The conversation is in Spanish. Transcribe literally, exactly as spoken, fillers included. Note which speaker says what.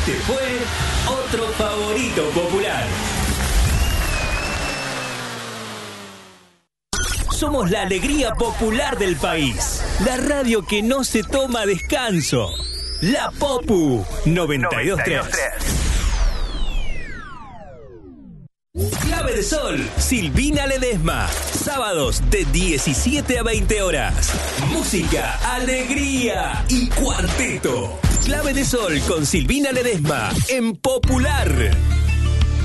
Speaker 1: Este fue otro favorito popular. Somos la alegría popular del país. La radio que no se toma descanso. La Popu noventa y dos punto tres. Clave de Sol, Silvina Ledesma. Sábados de diecisiete a veinte horas. Música, alegría y cuarteto. Clave de Sol con Silvina Ledesma en Popular.